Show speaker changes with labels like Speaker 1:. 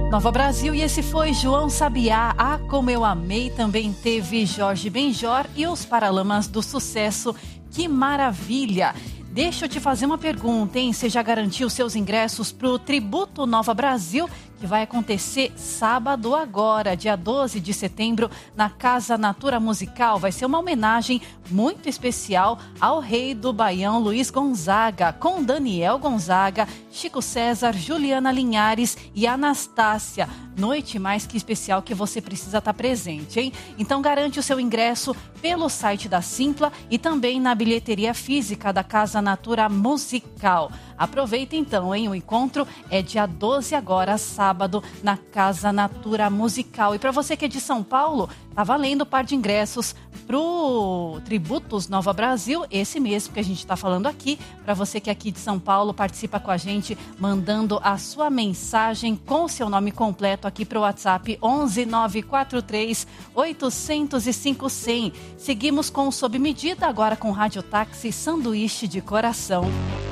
Speaker 1: Nova Brasil, e esse foi João Sabiá, Ah, Como Eu Amei. Também teve Jorge Benjor e os Paralamas do Sucesso. Que maravilha! Deixa eu te fazer uma pergunta, hein? Você já garantiu seus ingressos para o Tributo Nova Brasil, que vai acontecer sábado agora, dia 12 de setembro, na Casa Natura Musical? Vai ser uma homenagem muito especial ao rei do Baião, Luiz Gonzaga, com Daniel Gonzaga, Chico César, Juliana Linhares e Anastácia. Noite mais que especial que você precisa estar presente, hein? Então garante o seu ingresso pelo site da Simpla e também na bilheteria física da Casa Natura Musical. Aproveita então, hein? O encontro é dia 12 agora, sábado, na Casa Natura Musical. E para você que é de São Paulo, tá valendo o par de ingressos pro Tributos Nova Brasil, esse mesmo que a gente está falando aqui. Para você que é aqui de São Paulo, participa com a gente, mandando a sua mensagem com o seu nome completo aqui pro WhatsApp 11 943 805 100. Seguimos com o Sob Medida, agora com Rádio Táxi Sanduíche de Coração.